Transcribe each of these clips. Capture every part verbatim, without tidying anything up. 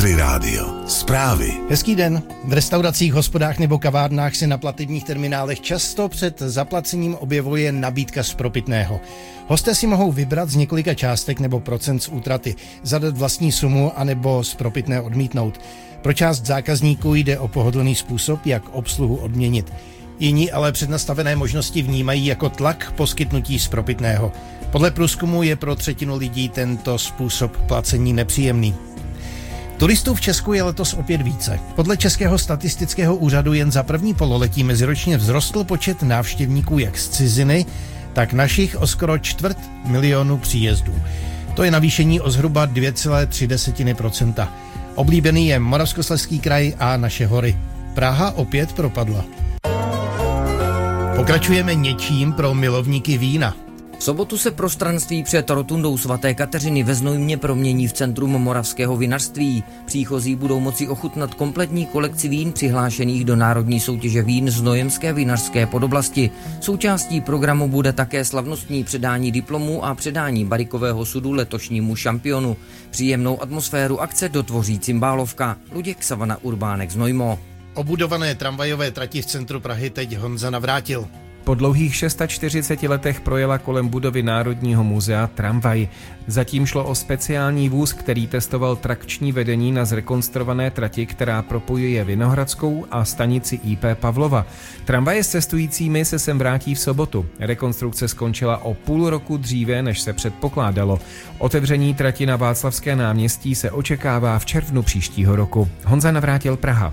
Country Rádio. Zprávy. Hezký den. V restauracích, hospodách nebo kavárnách se na platebních terminálech často před zaplacením objevuje nabídka z propitného. Hosté si mohou vybrat z několika částek nebo procent z útraty, zadat vlastní sumu anebo z propitné odmítnout. Pro část zákazníků jde o pohodlný způsob, jak obsluhu odměnit. Jiní ale přednastavené možnosti vnímají jako tlak poskytnutí z propitného. Podle průzkumu je pro třetinu lidí tento způsob placení nepříjemný. Turistů v Česku je letos opět více. Podle Českého statistického úřadu jen za první pololetí meziročně vzrostl počet návštěvníků jak z ciziny, tak našich o skoro čtvrt milionu příjezdů. To je navýšení o zhruba dvě celé tři procenta. Oblíbený je Moravskoslezský kraj a naše hory. Praha opět propadla. Pokračujeme něčím pro milovníky vína. V sobotu se prostranství před rotundou svaté Kateřiny ve Znojmě promění v centrum moravského vinařství. Příchozí budou moci ochutnat kompletní kolekci vín přihlášených do národní soutěže vín Znojemské vinařské podoblasti. Součástí programu bude také slavnostní předání diplomů a předání barikového sudu letošnímu šampionu. Příjemnou atmosféru akce dotvoří cymbálovka. Luděk Savana Urbánek Znojmo. O budované tramvajové trati v centru Prahy teď Honza Navrátil. Po dlouhých čtyřiceti šesti letech projela kolem budovy Národního muzea tramvaj. Zatím šlo o speciální vůz, který testoval trakční vedení na zrekonstruované trati, která propojuje Vinohradskou a stanici í pé Pavlova. Tramvaje s cestujícími se sem vrátí v sobotu. Rekonstrukce skončila o půl roku dříve, než se předpokládalo. Otevření trati na Václavské náměstí se očekává v červnu příštího roku. Honza Navrátil, Praha.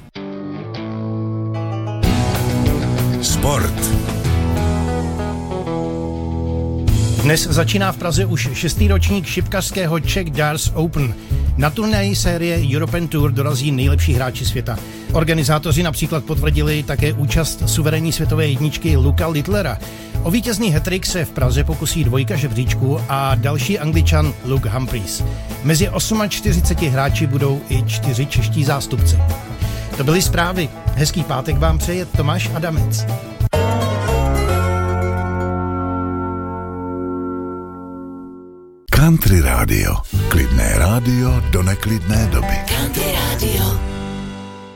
Sport. Dnes začíná v Praze už šestý ročník šipkařského Czech Darts Open. Na turnaj série European Tour dorazí nejlepší hráči světa. Organizátoři například potvrdili také účast suverénní světové jedničky Luka Littlera. O vítězný hat-trick se v Praze pokusí dvojka žebříčku a další Angličan Luke Humphries. Mezi čtyřiceti osmi hráči budou i čtyři čeští zástupci. To byly zprávy. Hezký pátek vám přeje Tomáš Adamec. Country Rádio. Klidné rádio do neklidné doby. Country Rádio.